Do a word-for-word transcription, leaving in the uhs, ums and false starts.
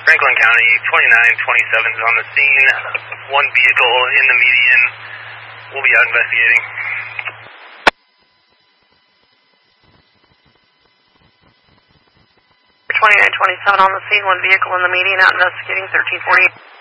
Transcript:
Franklin County, twenty-nine twenty-seven is on the scene. One vehicle in the median. We'll be out investigating. twenty-nine twenty-seven on the scene, one vehicle in the median, out investigating, thirteen forty-eight.